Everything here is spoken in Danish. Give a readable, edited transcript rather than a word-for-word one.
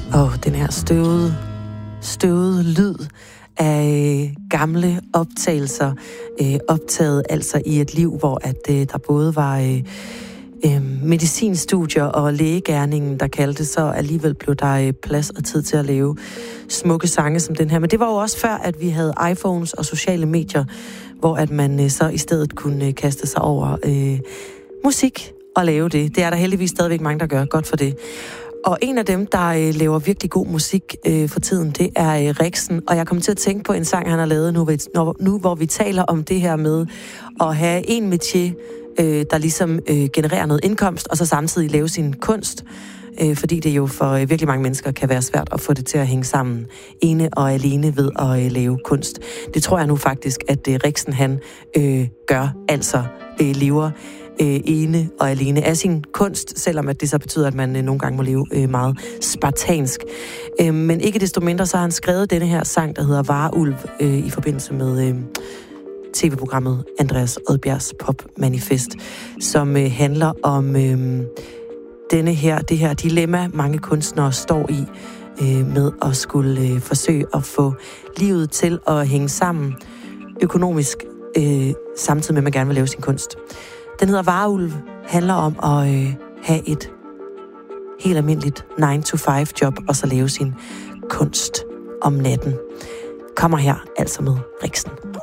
Den her støvede lyd af gamle optagelser, optaget altså i et liv, hvor at der både var medicinstudier og lægegerningen, der kaldte, så alligevel blev der plads og tid til at lave smukke sange som den her. Men det var jo også før, at vi havde iPhones og sociale medier, hvor at man så i stedet kunne kaste sig over musik og lave det. Det er der heldigvis stadigvæk mange, der gør. Godt for det. Og en af dem, der laver virkelig god musik for tiden, det er Rexen. Og jeg kommer til at tænke på en sang, han har lavet nu, hvor vi taler om det her med at have en métier, der ligesom genererer noget indkomst, og så samtidig lave sin kunst. Fordi det jo for virkelig mange mennesker kan være svært at få det til at hænge sammen ene og alene ved at lave kunst. Det tror jeg nu faktisk, at Rexen han gør, altså lever ene og alene af sin kunst, selvom at det så betyder, at man nogle gange må leve meget spartansk. Men ikke desto mindre, så har han skrevet denne her sang, der hedder Varulv, i forbindelse med tv-programmet Andreas Odbjergs Popmanifest, som handler om det her dilemma, mange kunstnere står i, med at skulle forsøge at få livet til at hænge sammen økonomisk, samtidig med, at man gerne vil lave sin kunst. Den hedder Varulv, handler om at have et helt almindeligt 9-to-5 job, og så lave sin kunst om natten. Kommer her altså med Rexen.